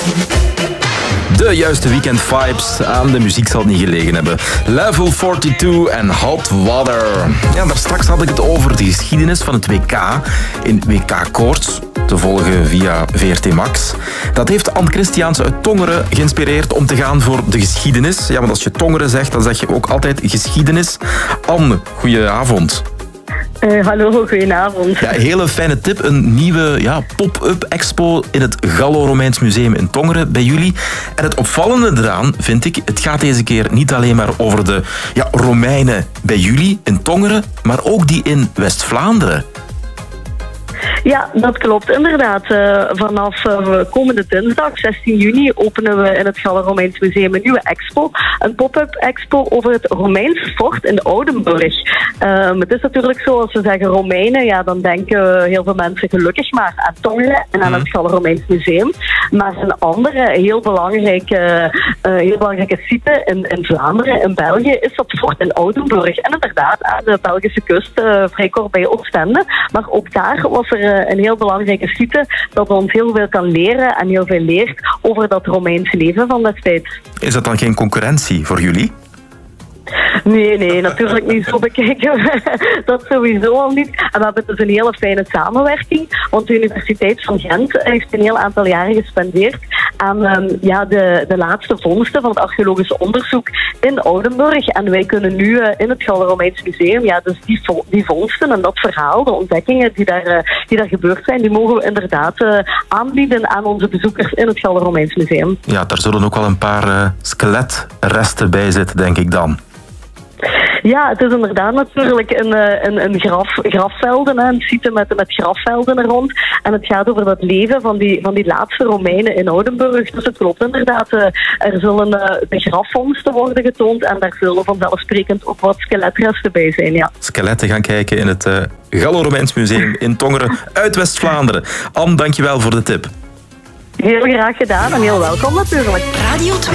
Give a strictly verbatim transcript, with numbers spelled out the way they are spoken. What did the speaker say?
De juiste weekend vibes, aan de muziek zal het niet gelegen hebben. Level tweeënveertig en Hot Water. Ja, daar straks had ik het over de geschiedenis van het W K in W K Koorts, te volgen via V R T Max. Dat heeft Anne Christiaans uit Tongeren geïnspireerd om te gaan voor de geschiedenis. Ja, want als je Tongeren zegt, dan zeg je ook altijd geschiedenis. Anne, goedenavond. Uh, hallo, goedenavond. Ja, hele fijne tip. Een nieuwe ja, pop-up expo in het Gallo-Romeins Museum in Tongeren bij jullie. En het opvallende eraan vind ik, het gaat deze keer niet alleen maar over de ja, Romeinen bij jullie in Tongeren, maar ook die in West-Vlaanderen. Ja, dat klopt inderdaad. Uh, vanaf uh, komende dinsdag, zestien juni, openen we in het Gallo-Romeins Museum een nieuwe expo. Een pop-up expo over het Romeins fort in Oudenburg. Um, het is natuurlijk zo, als we zeggen Romeinen, ja, dan denken heel veel mensen gelukkig maar aan Tongeren en aan het Gallo-Romeins Museum. Maar een andere heel belangrijke, uh, heel belangrijke site in, in Vlaanderen, in België, is dat fort in Oudenburg. En inderdaad, aan de Belgische kust, uh, vrij kort bij Oostende. Maar ook daar was er uh, een heel belangrijke site dat ons heel veel kan leren en heel veel leert over dat Romeinse leven van destijds. Is dat dan geen concurrentie voor jullie? Nee, nee, natuurlijk niet. Zo bekijken we dat sowieso al niet. En we hebben dus een hele fijne samenwerking, want de Universiteit van Gent heeft een heel aantal jaren gespendeerd aan um, ja, de, de laatste vondsten van het archeologisch onderzoek in Oudenburg. En wij kunnen nu uh, in het Gallo-Romeins Museum, ja, dus die, vo die vondsten en dat verhaal, de ontdekkingen die daar, uh, die daar gebeurd zijn, die mogen we inderdaad uh, aanbieden aan onze bezoekers in het Gallo-Romeins Museum. Ja, daar zullen ook wel een paar uh, skeletresten bij zitten, denk ik dan. Ja, het is inderdaad natuurlijk een, een, een graf, grafvelden, een site met, met grafvelden er rond. En het gaat over dat leven van die, van die laatste Romeinen in Oudenburg. Dus het klopt inderdaad. Er zullen de grafvondsten worden getoond en daar zullen vanzelfsprekend ook wat skeletresten bij zijn. Ja. Skeletten gaan kijken in het uh, Gallo-Romeins Museum in Tongeren uit West-Vlaanderen. Anne, dankjewel voor de tip. Heel graag gedaan en heel welkom natuurlijk. Radio twee.